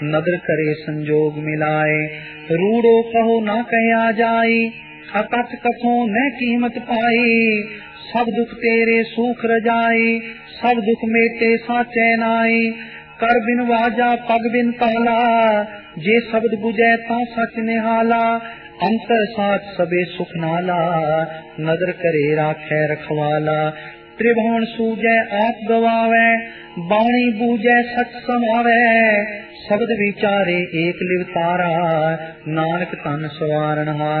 नदर करे संजोग मिलाए, रूड़ो कहो ना कहया जाए, अकथ कथों न कीमत पाई, सब दुख तेरे सूख रजाए, सब दुख मेटे साचे नाए, कर बिन वाजा पग बिन ताला, जे शब्द बुझे ता सच निहाला, अंतर साच सबे सुख नाला, नदर करे राखे रखवाला, त्रिभुवन सूझे आप गवावे, बाणी बूझे सच समावे, शब्द विचारे एक लिवतारा, नानक तन सवारण हारा।